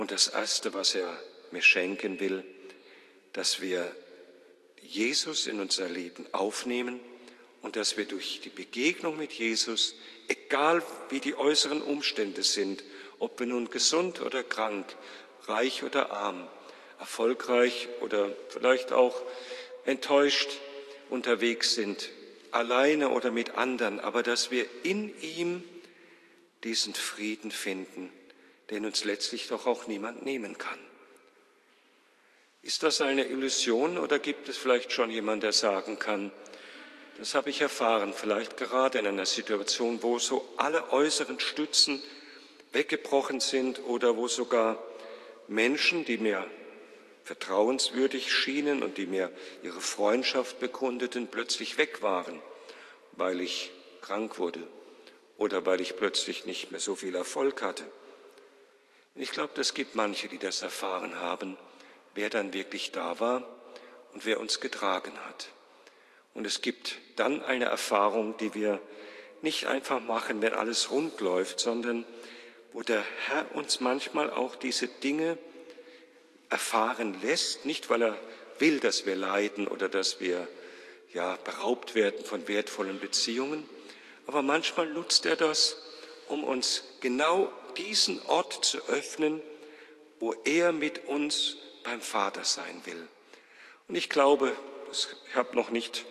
Und das Erste, was er mir schenken will, dass wir Jesus in unser Leben aufnehmen und dass wir durch die Begegnung mit Jesus, egal wie die äußeren Umstände sind, ob wir nun gesund oder krank, reich oder arm, erfolgreich oder vielleicht auch enttäuscht unterwegs sind, alleine oder mit anderen, aber dass wir in ihm diesen Frieden finden, den uns letztlich doch auch niemand nehmen kann. Ist das eine Illusion oder gibt es vielleicht schon jemand, der sagen kann, das habe ich erfahren, vielleicht gerade in einer Situation, wo so alle äußeren Stützen weggebrochen sind oder wo sogar Menschen, die mir vertrauenswürdig schienen und die mir ihre Freundschaft bekundeten, plötzlich weg waren, weil ich krank wurde oder weil ich plötzlich nicht mehr so viel Erfolg hatte. Ich glaube, es gibt manche, die das erfahren haben, wer dann wirklich da war und wer uns getragen hat. Und es gibt dann eine Erfahrung, die wir nicht einfach machen, wenn alles rund läuft, sondern wo der Herr uns manchmal auch diese Dinge erfahren lässt, nicht weil er will, dass wir leiden oder dass wir beraubt werden von wertvollen Beziehungen, aber manchmal nutzt er das, um uns genau diesen Ort zu öffnen, wo er mit uns beim Vater sein will. Und ich glaube, ich habe noch nicht,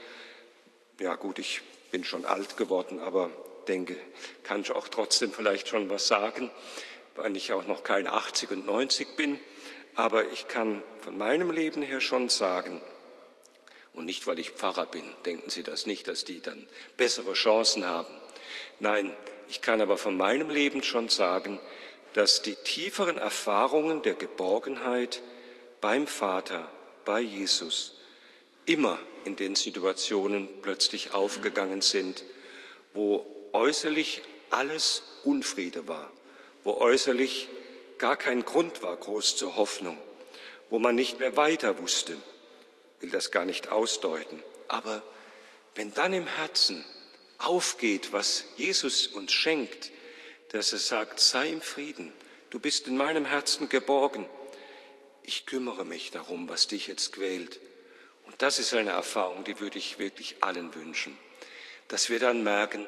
ich bin schon alt geworden, aber denke, kann ich auch trotzdem vielleicht schon was sagen, weil ich auch noch keine 80 und 90 bin. Aber ich kann von meinem Leben her schon sagen, und nicht, weil ich Pfarrer bin, denken Sie das nicht, dass die dann bessere Chancen haben. Nein, ich kann aber von meinem Leben schon sagen, dass die tieferen Erfahrungen der Geborgenheit beim Vater, bei Jesus, immer in den Situationen plötzlich aufgegangen sind, wo äußerlich alles Unfriede war, wo äußerlich gar kein Grund war groß zur Hoffnung, wo man nicht mehr weiter wusste, will das gar nicht ausdeuten. Aber wenn dann im Herzen aufgeht, was Jesus uns schenkt, dass er sagt, sei im Frieden, du bist in meinem Herzen geborgen, ich kümmere mich darum, was dich jetzt quält. Und das ist eine Erfahrung, die würde ich wirklich allen wünschen, dass wir dann merken,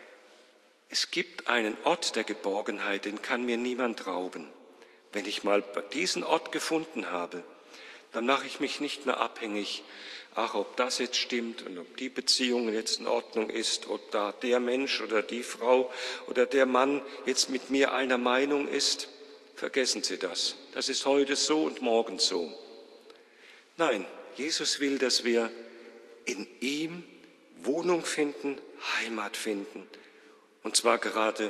es gibt einen Ort der Geborgenheit, den kann mir niemand rauben. Wenn ich mal diesen Ort gefunden habe, dann mache ich mich nicht mehr abhängig, ob das jetzt stimmt und ob die Beziehung jetzt in Ordnung ist, ob da der Mensch oder die Frau oder der Mann jetzt mit mir einer Meinung ist. Vergessen Sie das. Das ist heute so und morgen so. Nein, Jesus will, dass wir in ihm Wohnung finden, Heimat finden. Und zwar gerade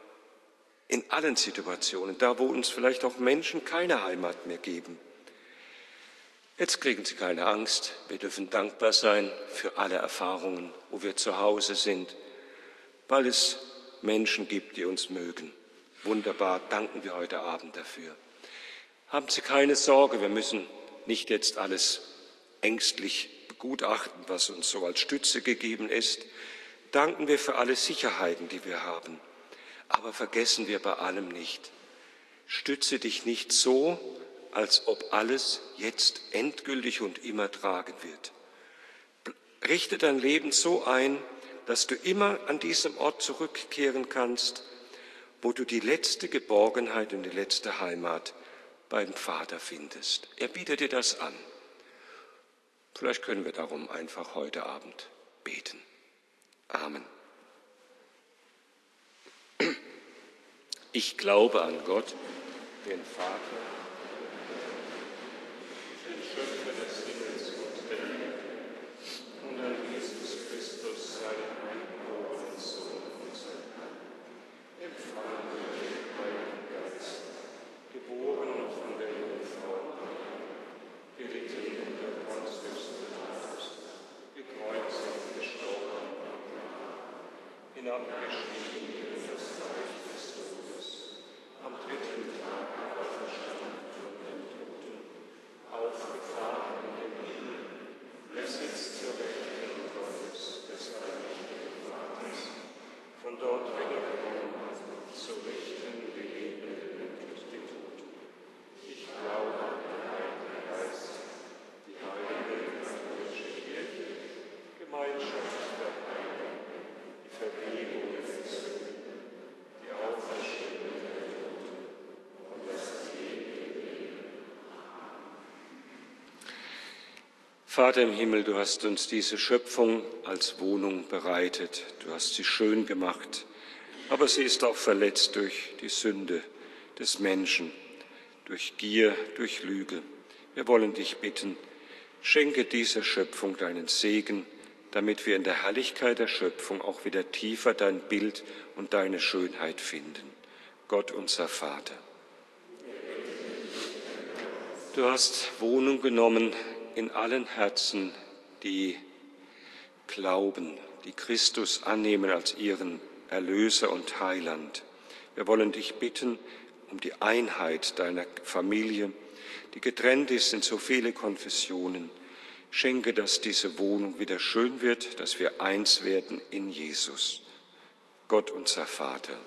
in allen Situationen, da wo uns vielleicht auch Menschen keine Heimat mehr geben. Jetzt kriegen Sie keine Angst, wir dürfen dankbar sein für alle Erfahrungen, wo wir zu Hause sind, weil es Menschen gibt, die uns mögen. Wunderbar, danken wir heute Abend dafür. Haben Sie keine Sorge, wir müssen nicht jetzt alles ängstlich begutachten, was uns so als Stütze gegeben ist. Danken wir für alle Sicherheiten, die wir haben. Aber vergessen wir bei allem nicht, stütze dich nicht so, als ob alles jetzt endgültig und immer tragen wird. Richte dein Leben so ein, dass du immer an diesem Ort zurückkehren kannst, wo du die letzte Geborgenheit und die letzte Heimat beim Vater findest. Er bietet dir das an. Vielleicht können wir darum einfach heute Abend beten. Amen. Ich glaube an Gott, den Vater, den Schöpfer des Himmels und der Erde, und an Jesus Christus, seinen eingeborenen Sohn, unseren Herrn, empfangen durch den Heiligen Geist, geboren von der Jungfrau Maria, gelitten unter Pontius Pilatus, gekreuzigt, gestorben, hinabgestiegen in das Reich des Todes, am dritten Tag auferstanden von den Toten, aufgefahren in den Himmel, er sitzt zur Rechten Gottes, des allmächtigen Vaters. Von dort will er kommen, zu richten die Lebenden und die Toten. Vater im Himmel, du hast uns diese Schöpfung als Wohnung bereitet. Du hast sie schön gemacht, aber sie ist auch verletzt durch die Sünde des Menschen, durch Gier, durch Lüge. Wir wollen dich bitten, schenke dieser Schöpfung deinen Segen, damit wir in der Herrlichkeit der Schöpfung auch wieder tiefer dein Bild und deine Schönheit finden. Gott, unser Vater. Du hast Wohnung genommen in allen Herzen, die glauben, die Christus annehmen als ihren Erlöser und Heiland. Wir wollen dich bitten um die Einheit deiner Familie, die getrennt ist in so viele Konfessionen. Schenke, dass diese Wohnung wieder schön wird, dass wir eins werden in Jesus. Gott, unser Vater.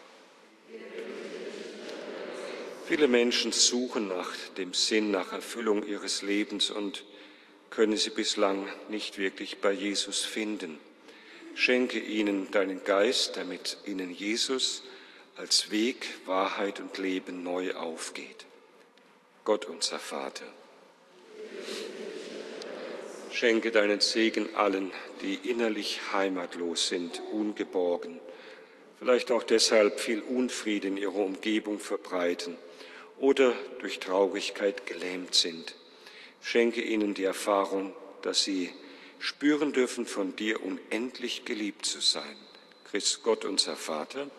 Viele Menschen suchen nach dem Sinn, nach Erfüllung ihres Lebens und können sie bislang nicht wirklich bei Jesus finden. Schenke ihnen deinen Geist, damit ihnen Jesus als Weg, Wahrheit und Leben neu aufgeht. Gott, unser Vater. Schenke deinen Segen allen, die innerlich heimatlos sind, ungeborgen, vielleicht auch deshalb viel Unfrieden in ihrer Umgebung verbreiten oder durch Traurigkeit gelähmt sind. Schenke ihnen die Erfahrung, dass sie spüren dürfen, von dir unendlich geliebt zu sein. Christ Gott, unser Vater.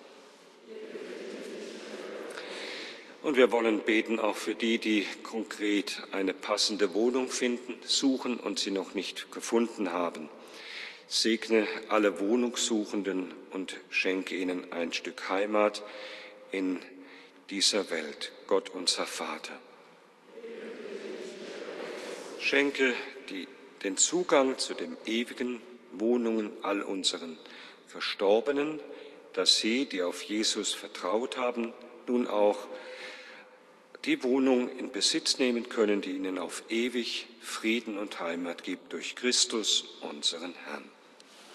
Und wir wollen beten auch für die, die konkret eine passende Wohnung finden, suchen und sie noch nicht gefunden haben. Segne alle Wohnungssuchenden und schenke ihnen ein Stück Heimat in dieser Welt. Gott, unser Vater. Schenke den Zugang zu den ewigen Wohnungen all unseren Verstorbenen, dass sie, die auf Jesus vertraut haben, nun auch die Wohnung in Besitz nehmen können, die ihnen auf ewig Frieden und Heimat gibt durch Christus, unseren Herrn.